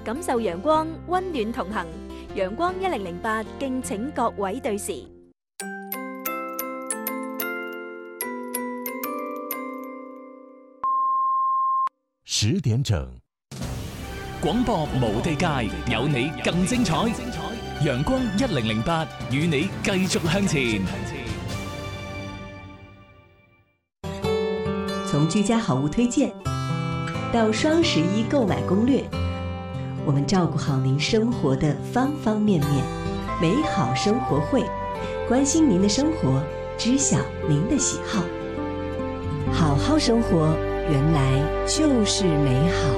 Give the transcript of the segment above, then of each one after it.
感受陽光，溫暖同行。陽光1008，敬請各位對時。 10點整， 廣播無地界，有你更精彩。陽光1008，與你繼續向前。 從居家好物推薦到雙11購買攻略，我們照顧好您生活的方方面面。美好生活會，關心您的生活，知曉您的喜好。好好生活，原來就是美好。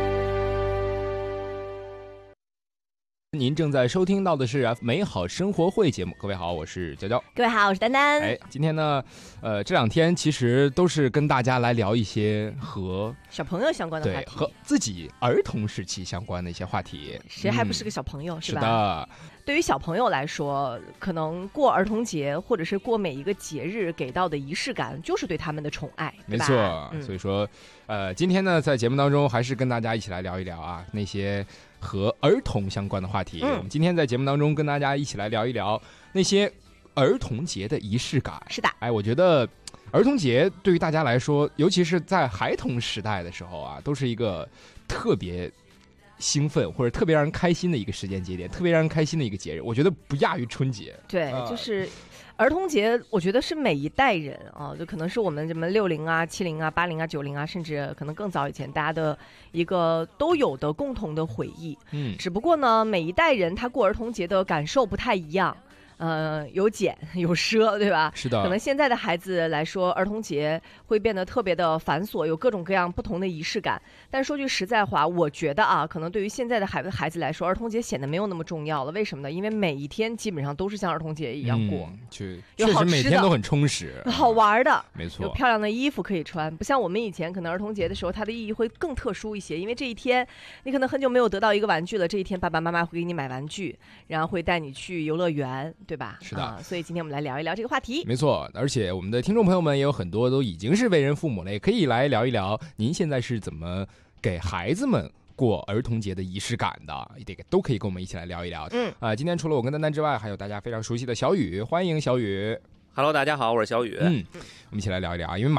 您正在收聽到的是美好生活會節目。各位好，我是娇嬌。 各位好，我是丹丹。 今天呢，這兩天其實都是跟大家來聊一些和小朋友相關的話題， 對，和自己兒童時期相關的一些話題。 誰還不是個小朋友，是吧？ 是的。 對於小朋友來說，可能過兒童節或者是過每一個節日給到的儀式感，就是對他們的寵愛， 沒錯。所以說，今天呢，在節目當中，還是跟大家一起來聊一聊啊，那些和兒童相關的話題。我們今天在節目當中跟大家一起來聊一聊那些兒童節的儀式感。 是的。 我覺得兒童節對於大家來說，尤其是在孩童時代的時候啊，都是一個特別興奮或者特別讓人開心的一個時間節點，特別讓人開心的一個節日，我覺得不亞於春節。 對，就是兒童節，我覺得是每一代人啊，就可能是我們什麼60啊、70啊、80啊、90啊，甚至可能更早以前，大家的一個都有的共同的回憶。只不過呢，每一代人他過兒童節的感受不太一樣。有儉有奢，對吧？ 是的。 可能現在的孩子來說，兒童節會變得特別的繁瑣，有各種各樣不同的儀式感。但說句實在話，我覺得啊，可能對於現在的孩子來說，兒童節顯得沒有那麼重要了。為什麼呢？因為每一天基本上都是像兒童節一樣過， 有好吃的，確實每天都很充實， 好玩的， 沒錯， 有漂亮的衣服可以穿。不像我們以前，可能兒童節的時候，它的意義會更特殊一些，因為這一天你可能很久沒有得到一個玩具了，這一天爸爸媽媽會給你買玩具，然後會帶你去遊樂園。對吧？ 是的。 所以今天我們來聊一聊這個話題。 沒錯，而且我們的聽眾朋友們也有很多都已經是為人父母了，也可以來聊一聊您現在是怎麼給孩子們過兒童節的儀式感的，這個都可以跟我們一起來聊一聊。今天除了我跟丹丹之外，還有大家非常熟悉的小雨，歡迎小雨。 Hello， 大家好，我是小雨。 我們一起來聊一聊，因為